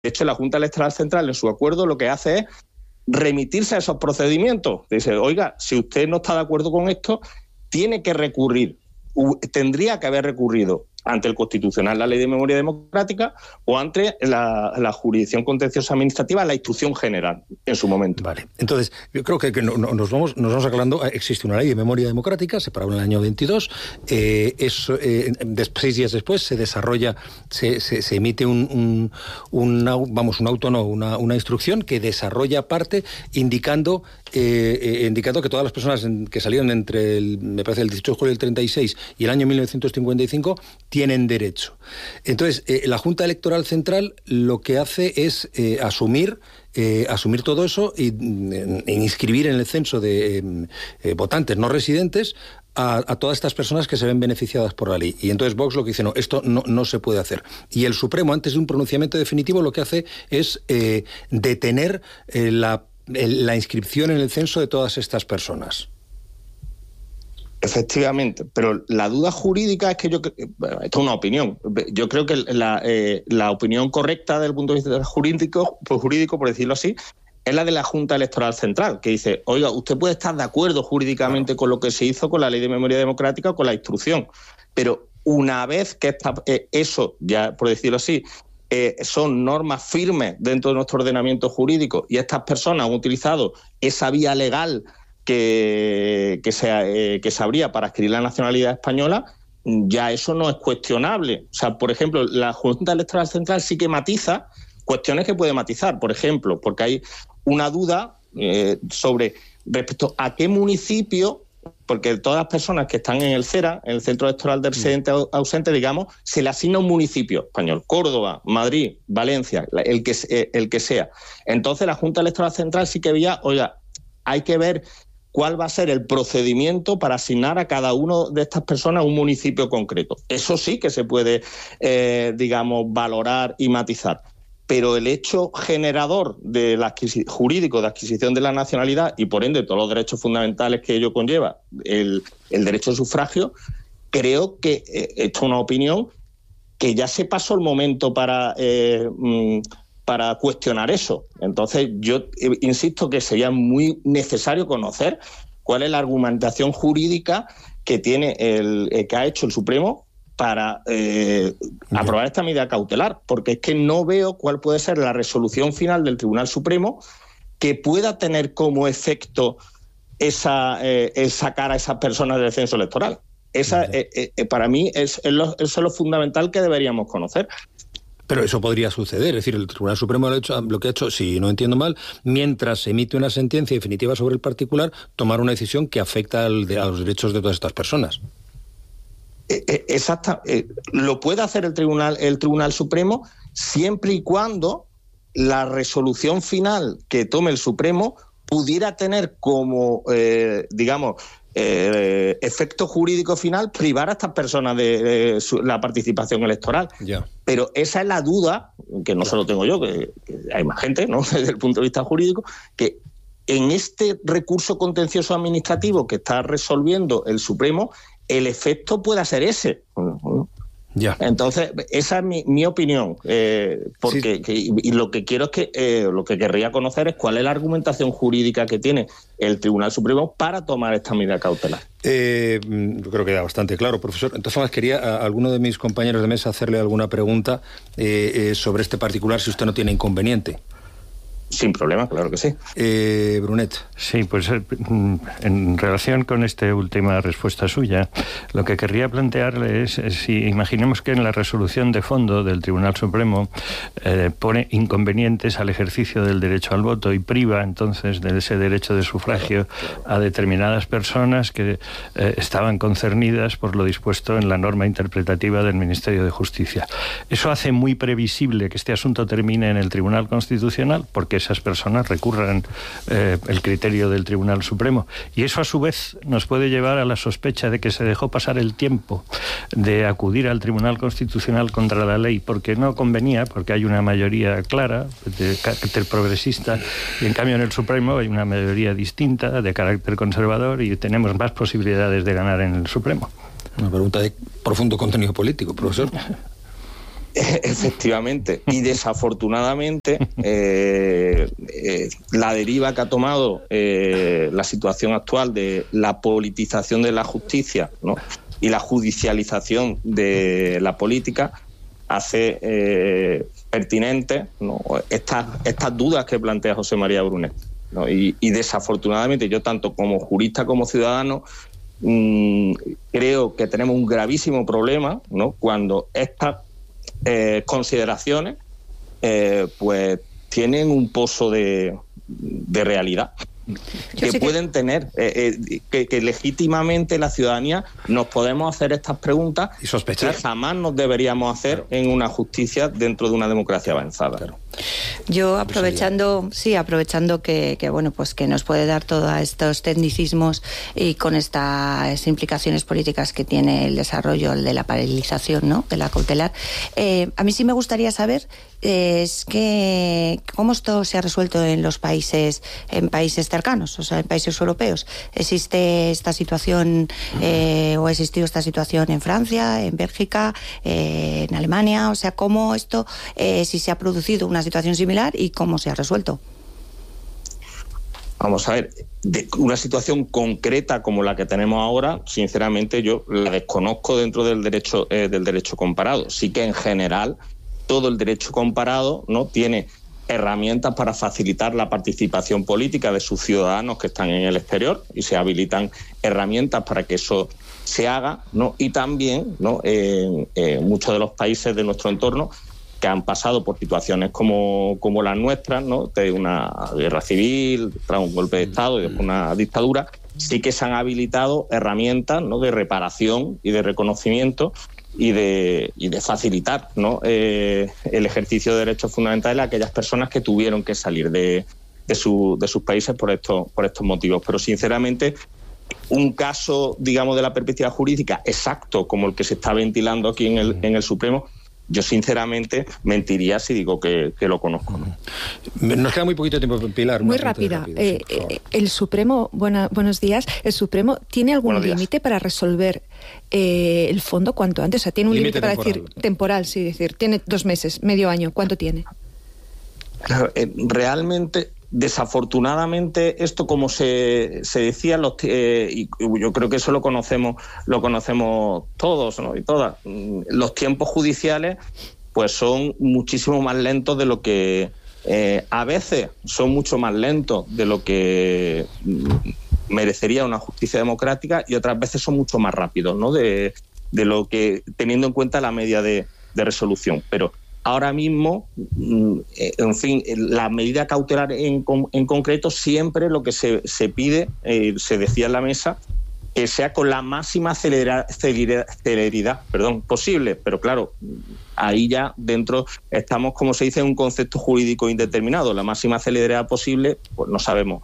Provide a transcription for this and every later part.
hecho, la Junta Electoral Central, en su acuerdo, lo que hace es remitirse a esos procedimientos. Dice, oiga, si usted no está de acuerdo con esto, tiene que recurrir, tendría que haber recurrido ante el Constitucional, la Ley de Memoria Democrática, o ante la Jurisdicción Contenciosa Administrativa, la Instrucción General, en su momento. Vale, entonces, yo creo que nos vamos aclarando. Existe una Ley de Memoria Democrática, separada en el año 22, 6 días después se desarrolla, se emite una instrucción que desarrolla parte indicando que todas las personas que salieron entre me parece el 18 de julio del 36 y el año 1955 tienen derecho. Entonces, la Junta Electoral Central lo que hace es asumir todo eso e inscribir en el censo de votantes no residentes a todas estas personas que se ven beneficiadas por la ley. Y entonces Vox lo que dice, no, esto no se puede hacer. Y el Supremo, antes de un pronunciamiento definitivo, lo que hace es detener la inscripción en el censo de todas estas personas. Efectivamente, pero la duda jurídica es que esto es una opinión. Yo creo que la opinión correcta desde el punto de vista jurídico, por decirlo así, es la de la Junta Electoral Central, que dice, oiga, usted puede estar de acuerdo jurídicamente con lo que se hizo con la Ley de Memoria Democrática o con la instrucción, pero una vez que eso, ya por decirlo así, son normas firmes dentro de nuestro ordenamiento jurídico y estas personas han utilizado esa vía legal que se abría para adquirir la nacionalidad española, ya eso no es cuestionable. O sea, por ejemplo, la Junta Electoral Central sí que matiza cuestiones que puede matizar, por ejemplo, porque hay una duda sobre respecto a qué municipio, porque todas las personas que están en el CERA, en el Centro Electoral de Residente Ausente, digamos, se le asigna un municipio español, Córdoba, Madrid, Valencia, el que sea. Entonces la Junta Electoral Central sí que veía, oiga, hay que ver cuál va a ser el procedimiento para asignar a cada uno de estas personas un municipio concreto. Eso sí que se puede, valorar y matizar. Pero el hecho generador jurídico de adquisición de la nacionalidad y, por ende, todos los derechos fundamentales que ello conlleva, el derecho al sufragio, creo que esto es una opinión que ya se pasó el momento para cuestionar eso. Entonces, yo insisto que sería muy necesario conocer cuál es la argumentación jurídica que tiene que ha hecho el Supremo para aprobar esta medida cautelar, porque es que no veo cuál puede ser la resolución final del Tribunal Supremo que pueda tener como efecto sacar a esas personas del censo electoral. Para mí eso es lo fundamental que deberíamos conocer. Pero eso podría suceder, es decir, el Tribunal Supremo lo que ha hecho, si no entiendo mal, mientras se emite una sentencia definitiva sobre el particular, tomar una decisión que afecta a los derechos de todas estas personas. Exacto. Lo puede hacer el Tribunal Supremo siempre y cuando la resolución final que tome el Supremo pudiera tener como, efecto jurídico final privar a estas personas de la participación electoral. Ya. Pero esa es la duda, que no solo tengo yo, que hay más gente, ¿no?, desde el punto de vista jurídico, que en este recurso contencioso administrativo que está resolviendo el Supremo, el efecto pueda ser ese. Ya. Entonces, esa es mi opinión, porque sí. Y lo que quiero es que lo que querría conocer es cuál es la argumentación jurídica que tiene el Tribunal Supremo para tomar esta medida cautelar. Yo creo que era bastante claro, profesor. Entonces, quería a alguno de mis compañeros de mesa hacerle alguna pregunta sobre este particular, si usted no tiene inconveniente. Sin problema, claro que sí. Brunet. Sí, pues en relación con esta última respuesta suya, lo que querría plantearle es si imaginemos que en la resolución de fondo del Tribunal Supremo pone inconvenientes al ejercicio del derecho al voto y priva entonces de ese derecho de sufragio a determinadas personas que estaban concernidas por lo dispuesto en la norma interpretativa del Ministerio de Justicia. Eso hace muy previsible que este asunto termine en el Tribunal Constitucional, porque esas personas recurran el criterio del Tribunal Supremo. Y eso, a su vez, nos puede llevar a la sospecha de que se dejó pasar el tiempo de acudir al Tribunal Constitucional contra la ley porque no convenía, porque hay una mayoría clara de carácter progresista, y en cambio en el Supremo hay una mayoría distinta de carácter conservador y tenemos más posibilidades de ganar en el Supremo. Una pregunta de profundo contenido político, profesor. Efectivamente, y desafortunadamente la deriva que ha tomado la situación actual de la politización de la justicia, ¿no?, y la judicialización de la política hace pertinente, ¿no?, estas dudas que plantea José María Brunet, ¿no? Y desafortunadamente yo, tanto como jurista como ciudadano, creo que tenemos un gravísimo problema, ¿no?, cuando estas consideraciones pues tienen un pozo de realidad que pueden tener, que legítimamente la ciudadanía nos podemos hacer estas preguntas y sospechar que jamás nos deberíamos hacer en una justicia dentro de una democracia avanzada. Claro. Yo aprovechando que bueno, pues que nos puede dar todos estos tecnicismos y con estas implicaciones políticas que tiene el desarrollo de la paralización, ¿no?, de la cautelar, a mí sí me gustaría saber es que cómo esto se ha resuelto en países cercanos, o sea, en países europeos. ¿Existe esta situación o ha existido esta situación en Francia, en Bélgica, en Alemania? O sea, ¿cómo esto, si se ha producido una situación similar y cómo se ha resuelto? Vamos a ver, de una situación concreta como la que tenemos ahora, sinceramente yo la desconozco dentro del derecho comparado. Sí que en general todo el derecho comparado, ¿no?, tiene herramientas para facilitar la participación política de sus ciudadanos que están en el exterior, y se habilitan herramientas para que eso se haga, ¿no? Y también, ¿no?, muchos de los países de nuestro entorno que han pasado por situaciones como las nuestras, ¿no?, de una guerra civil, tras un golpe de Estado y después una dictadura, sí que se han habilitado herramientas, ¿no?, de reparación y de reconocimiento y de facilitar, ¿no?, el ejercicio de derechos fundamentales a aquellas personas que tuvieron que salir de sus países por estos motivos. Pero sinceramente, un caso, digamos, de la perspectiva jurídica exacto como el que se está ventilando aquí en el Supremo, yo sinceramente mentiría si digo que lo conozco, ¿no? Nos queda muy poquito tiempo, Pilar. Muy rápida. El Supremo, buenos días. ¿El Supremo tiene algún límite para resolver el fondo cuanto antes? O sea, ¿tiene un límite para decir temporal? Sí, decir, tiene 2 meses, medio año. ¿Cuánto tiene? Claro, realmente, desafortunadamente, esto, como se decía, y yo creo que eso lo conocemos todos, ¿no?, y todas, los tiempos judiciales pues son muchísimo más lentos de lo que a veces son mucho más lentos de lo que merecería una justicia democrática, y otras veces son mucho más rápidos, ¿no?, de lo que, teniendo en cuenta la media de resolución. Pero ahora mismo, en fin, la medida cautelar en concreto, siempre lo que se pide, se decía en la mesa, que sea con la máxima celeridad posible. Pero claro, ahí ya dentro estamos, como se dice, en un concepto jurídico indeterminado. La máxima celeridad posible, pues no sabemos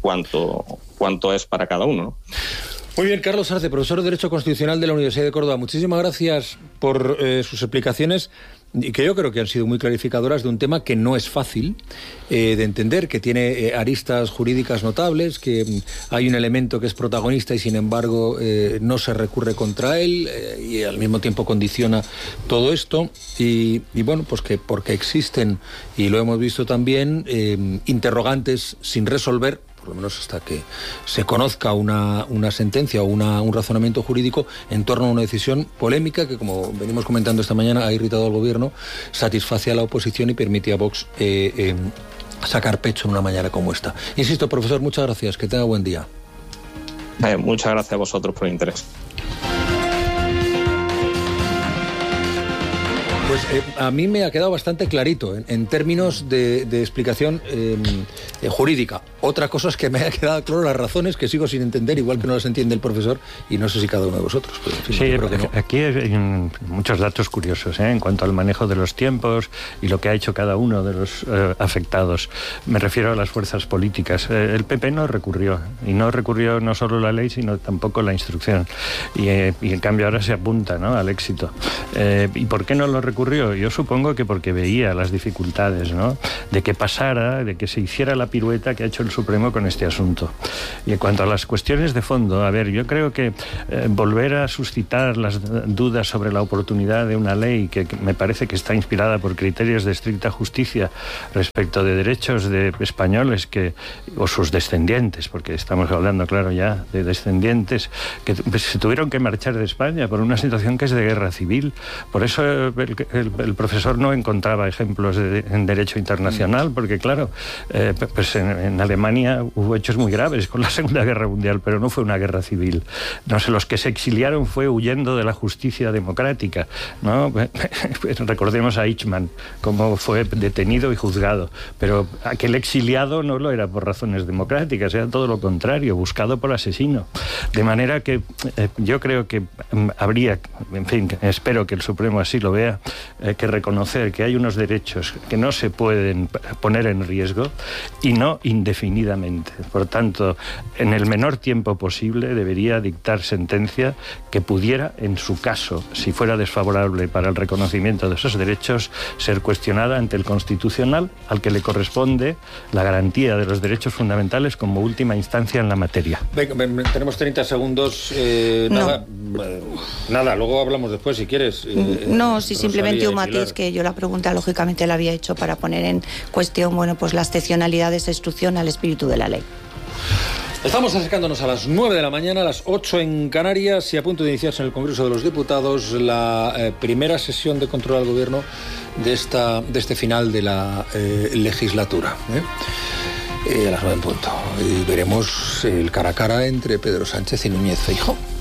cuánto es para cada uno, ¿no? Muy bien, Carlos Arce, profesor de Derecho Constitucional de la Universidad de Córdoba. Muchísimas gracias por sus explicaciones, y que yo creo que han sido muy clarificadoras de un tema que no es fácil de entender, que tiene aristas jurídicas notables, que hay un elemento que es protagonista y sin embargo no se recurre contra él, y al mismo tiempo condiciona todo esto, y bueno, pues que porque existen, y lo hemos visto también, interrogantes sin resolver, por lo menos hasta que se conozca una sentencia o un razonamiento jurídico en torno a una decisión polémica que, como venimos comentando esta mañana, ha irritado al gobierno, satisface a la oposición y permite a Vox sacar pecho en una mañana como esta. Insisto, profesor, muchas gracias, que tenga buen día. Muchas gracias a vosotros por el interés. Pues a mí me ha quedado bastante clarito en términos de explicación jurídica. Otra cosa es que me haya quedado claro las razones, que sigo sin entender, igual que no las entiende el profesor, y no sé si cada uno de vosotros. Pero en fin, sí, yo creo que no. Aquí hay muchos datos curiosos en cuanto al manejo de los tiempos y lo que ha hecho cada uno de los afectados. Me refiero a las fuerzas políticas. El PP no recurrió, y no recurrió no solo la ley, sino tampoco la instrucción. Y en cambio ahora se apunta, ¿no?, al éxito. ¿Y por qué no lo recurrió? ocurrió? Yo supongo que porque veía las dificultades, ¿no?, de que pasara, de que se hiciera la pirueta que ha hecho el Supremo con este asunto. Y en cuanto a las cuestiones de fondo, a ver, yo creo que volver a suscitar las dudas sobre la oportunidad de una ley que me parece que está inspirada por criterios de estricta justicia respecto de derechos de españoles o sus descendientes, porque estamos hablando, claro, ya de descendientes que se tuvieron que marchar de España por una situación que es de guerra civil. Por eso el profesor no encontraba ejemplos en derecho internacional, porque claro, pues en Alemania hubo hechos muy graves con la Segunda Guerra Mundial, pero no fue una guerra civil. No sé, los que se exiliaron fue huyendo de la justicia democrática, ¿no? Recordemos a Eichmann, cómo fue detenido y juzgado, pero aquel exiliado no lo era por razones democráticas, era todo lo contrario, buscado por asesino. De manera que yo creo que habría, en fin, espero que el Supremo así lo vea, que reconocer que hay unos derechos que no se pueden poner en riesgo y no indefinidamente. Por tanto, en el menor tiempo posible debería dictar sentencia que pudiera, en su caso, si fuera desfavorable para el reconocimiento de esos derechos, ser cuestionada ante el Constitucional, al que le corresponde la garantía de los derechos fundamentales como última instancia en la materia. Venga, tenemos 30 segundos. Nada, luego hablamos después si quieres. No, sí, simplemente un matiz, que yo la pregunta lógicamente la había hecho para poner en cuestión, bueno, pues la excepcionalidad de esa instrucción al espíritu de la ley. Estamos acercándonos a las 9 de la mañana, a las 8 en Canarias, y a punto de iniciarse en el Congreso de los Diputados la primera sesión de control al Gobierno de este final de la legislatura. A las 9 en punto. Y veremos el cara a cara entre Pedro Sánchez y Núñez Feijóo.